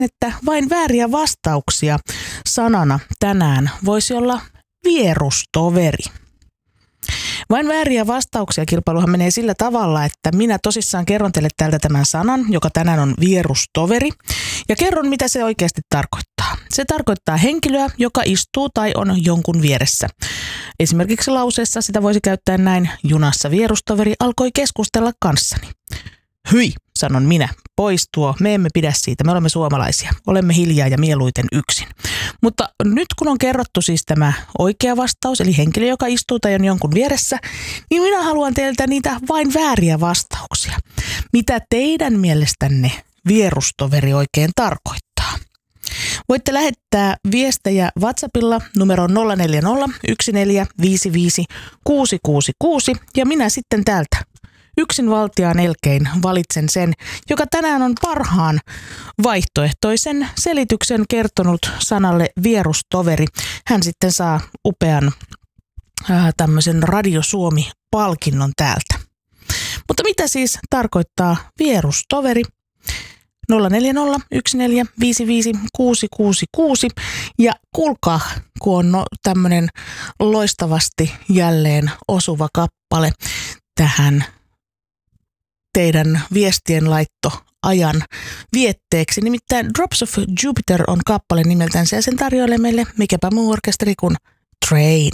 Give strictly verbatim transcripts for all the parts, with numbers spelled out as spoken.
että vain vääriä vastauksia sanana tänään voisi olla vierustoveri. Vain vääriä vastauksia -kilpailuhan menee sillä tavalla, että minä tosissaan kerron teille täältä tämän sanan, joka tänään on vierustoveri, ja kerron, mitä se oikeasti tarkoittaa. Se tarkoittaa henkilöä, joka istuu tai on jonkun vieressä. Esimerkiksi lauseessa sitä voisi käyttää näin: junassa vierustoveri alkoi keskustella kanssani. Hyi, sanon minä, pois tuo, me emme pidä siitä, me olemme suomalaisia, olemme hiljaa ja mieluiten yksin. Mutta nyt kun on kerrottu siis tämä oikea vastaus, eli henkilö, joka istuu tai on jonkun vieressä, niin minä haluan teiltä niitä vain vääriä vastauksia. Mitä teidän mielestänne vierustoveri oikein tarkoittaa? Voitte lähettää viestejä WhatsAppilla numeroon nolla neljä nolla yksi neljä viisi viisi kuusi kuusi kuusi ja minä sitten täältä yksinvaltiaan elkein valitsen sen, joka tänään on parhaan vaihtoehtoisen selityksen kertonut sanalle vierustoveri. Hän sitten saa upean ää, tämmöisen Radio Suomi-palkinnon täältä. Mutta mitä siis tarkoittaa vierustoveri? nolla neljä nolla yksi neljä viisi viisi kuusi kuusi kuusi ja kuulkaa, kun on no, tämmöinen loistavasti jälleen osuva kappale tähän teidän viestien laitto ajan vietteeksi. Nimittäin Drops of Jupiter on kappale nimeltänsä ja sen tarjoilee meille mikäpä muu orkesteri kuin Train.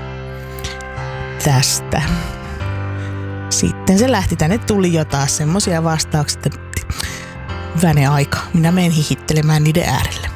Tästä. Sitten se lähti, tänne tuli jo taas semmosia vastauksia, että väne aika. Minä menen hihittelemään niiden äärelle.